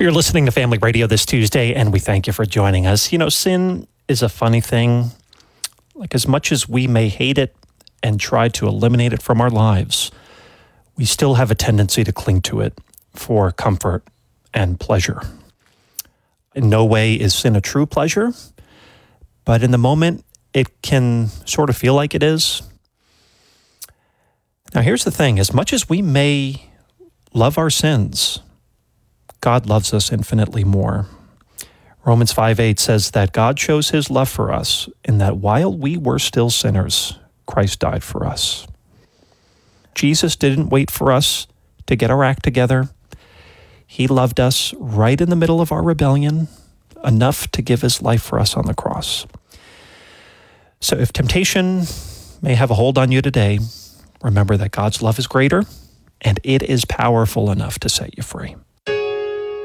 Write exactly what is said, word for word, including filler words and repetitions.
You're listening to Family Radio this Tuesday, and we thank you for joining us. You know, sin is a funny thing. Like, as much as we may hate it and try to eliminate it from our lives, we still have a tendency to cling to it for comfort and pleasure. In no way is sin a true pleasure, but in the moment, it can sort of feel like it is. Now, here's the thing. As much as we may love our sins, God loves us infinitely more. Romans five eight says that God shows his love for us in that while we were still sinners, Christ died for us. Jesus didn't wait for us to get our act together. He loved us right in the middle of our rebellion, enough to give his life for us on the cross. So if temptation may have a hold on you today, remember that God's love is greater and it is powerful enough to set you free.